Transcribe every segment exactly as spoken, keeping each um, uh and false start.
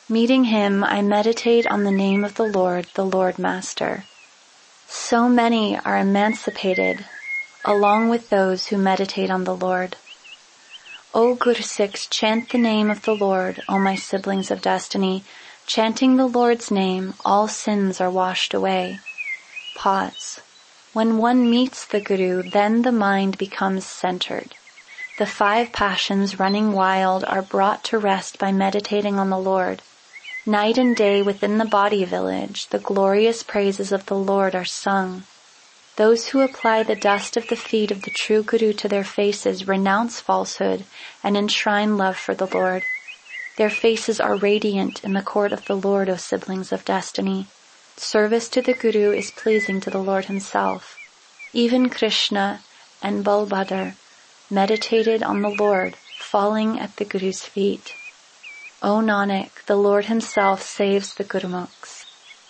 Meeting him, I meditate on the name of the Lord, the Lord Master. So many are emancipated, along with those who meditate on the Lord. O Gursikhs, chant the name of the Lord, O my siblings of destiny. Chanting the Lord's name, all sins are washed away. Pause. When one meets the Guru, then the mind becomes centered. The five passions running wild are brought to rest by meditating on the Lord. Night and day within the body village, the glorious praises of the Lord are sung. Those who apply the dust of the feet of the true Guru to their faces renounce falsehood and enshrine love for the Lord. Their faces are radiant in the court of the Lord, O siblings of destiny. Service to the Guru is pleasing to the Lord himself. Even Krishna and Balbhadra meditated on the Lord, falling at the Guru's feet. O Nanak, the Lord himself saves the Gurmukhs.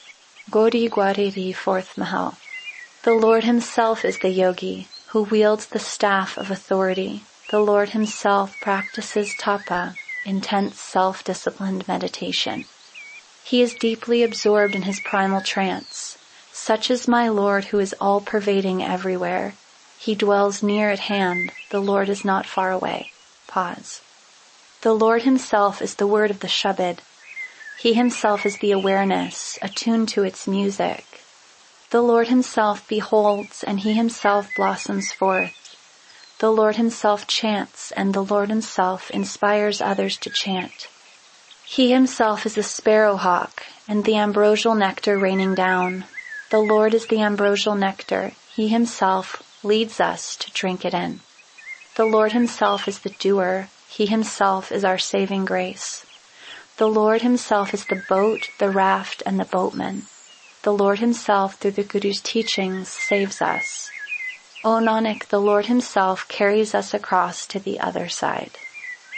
Gauri Gwariri, fourth Mahal. The Lord himself is the yogi, who wields the staff of authority. The Lord himself practices tapa, intense self-disciplined meditation. He is deeply absorbed in his primal trance. Such is my Lord who is all-pervading everywhere. He dwells near at hand. The Lord is not far away. Pause. The Lord himself is the word of the Shabad. He himself is the awareness, attuned to its music. The Lord himself beholds, and he himself blossoms forth. The Lord himself chants, and the Lord himself inspires others to chant. He himself is the sparrowhawk, and the ambrosial nectar raining down. The Lord is the ambrosial nectar. He himself leads us to drink it in. The Lord himself is the doer. He himself is our saving grace. The Lord himself is the boat, the raft, and the boatman. The Lord himself, through the Guru's teachings, saves us. O Nanak, the Lord himself carries us across to the other side.